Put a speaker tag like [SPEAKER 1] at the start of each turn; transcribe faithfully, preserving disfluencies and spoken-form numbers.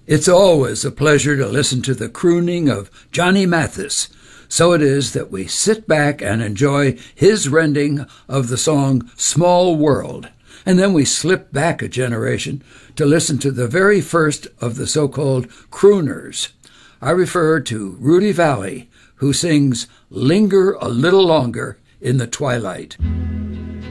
[SPEAKER 1] It's always a pleasure to listen to the crooning of Johnny Mathis. So it is that we sit back and enjoy his rendering of the song Small World. And then we slip back a generation to listen to the very first of the so-called crooners. I refer to Rudy Vallée, who sings Linger a Little Longer in the Twilight.